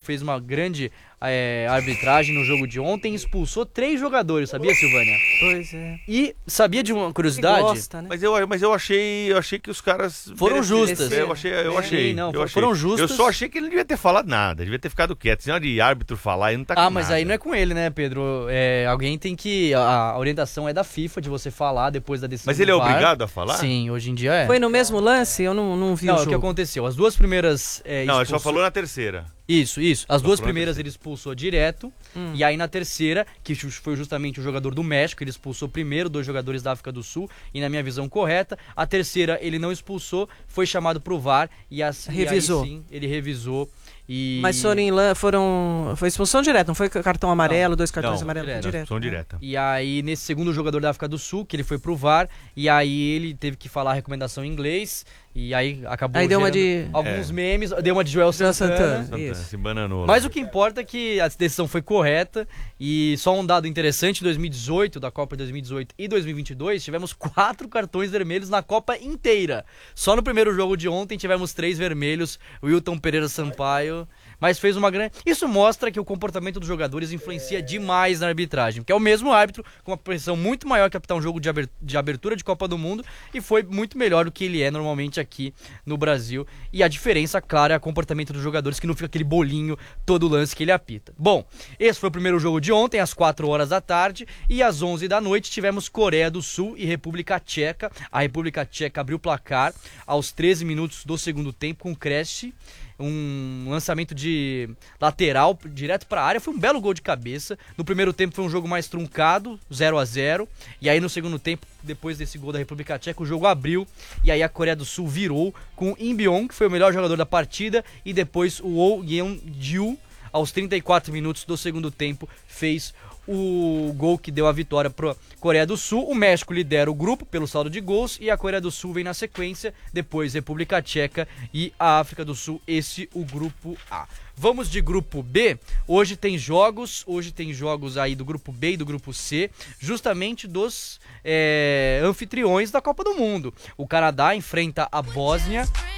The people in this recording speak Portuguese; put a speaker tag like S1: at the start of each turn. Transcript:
S1: fez uma grande arbitragem no jogo de ontem, expulsou 3 jogadores, sabia, Silvânia?
S2: Pois é.
S1: E sabia de uma curiosidade?
S2: Gosta, né?
S3: Mas eu achei que os caras
S1: Foram
S3: mereceram.
S1: justas.
S3: Eu achei.
S1: Sim, não,
S3: eu achei.
S1: foram justas.
S3: Eu só achei que ele não devia ter falado nada, devia ter ficado quieto. Senão de árbitro falar, ele não tá com
S1: Mas
S3: nada.
S1: aí não é com ele, né, Pedro? Alguém tem que... A orientação é da FIFA de você falar depois da decisão
S3: Mas ele é
S1: do VAR.
S3: obrigado a falar?
S1: Sim, hoje em dia é.
S2: Foi no mesmo lance? Eu não vi
S1: Não,
S2: o
S1: o
S2: jogo.
S1: que aconteceu? As duas primeiras...
S3: Não, ele só falou na terceira.
S1: Isso. As duas
S3: falando
S1: primeiras
S3: na
S1: ele expulsou direto. E aí na terceira, que foi justamente o jogador do México, ele expulsou primeiro 2 jogadores da África do Sul. E na minha visão correta, a terceira ele não expulsou, foi chamado pro VAR. E assim,
S2: Revisou.
S1: E aí, sim, ele revisou.
S2: Mas foi expulsão direta, não foi cartão amarelo, 2 cartões amarelos,
S1: direto.
S2: direto.
S3: Expulsão direta.
S1: E aí, nesse segundo jogador da África do Sul, que ele foi pro VAR, e aí ele teve que falar a recomendação em inglês, e aí acabou
S2: Aí deu uma
S1: gerando
S2: de...
S1: alguns memes, deu uma de Joel Santana.
S2: Isso.
S3: Se bananou.
S1: Mas o que importa é que a decisão foi correta, e só um dado interessante, em 2018, da Copa de 2018 e 2022, tivemos 4 cartões vermelhos na Copa inteira. Só no primeiro jogo de ontem tivemos 3 vermelhos, o Wilton Pereira Sampaio... Mas fez uma grande... Isso mostra que o comportamento dos jogadores influencia demais na arbitragem. Porque é o mesmo árbitro, com uma pressão muito maior que apitar um jogo de abertura de Copa do Mundo. E foi muito melhor do que ele é normalmente aqui no Brasil. E a diferença, claro, é o comportamento dos jogadores, que não fica aquele bolinho todo lance que ele apita. Bom, esse foi o primeiro jogo de ontem, às 4 horas da tarde. E às 11 da noite tivemos Coreia do Sul e República Tcheca. A República Tcheca abriu o placar aos 13 minutos do segundo tempo com Krejci. Um lançamento de lateral direto para a área, foi um belo gol de cabeça. No primeiro tempo foi um jogo mais truncado, 0-0, e aí no segundo tempo, depois desse gol da República Tcheca, o jogo abriu, e aí a Coreia do Sul virou com Im Byong, que foi o melhor jogador da partida, e depois o Oh Yeon-ju, aos 34 minutos do segundo tempo, fez o gol que deu a vitória para a Coreia do Sul. O México lidera o grupo pelo saldo de gols e a Coreia do Sul vem na sequência, depois República Tcheca e a África do Sul, o grupo A. Vamos de grupo B. Hoje tem jogos aí do grupo B e do grupo C, justamente dos anfitriões da Copa do Mundo. O Canadá enfrenta a Bósnia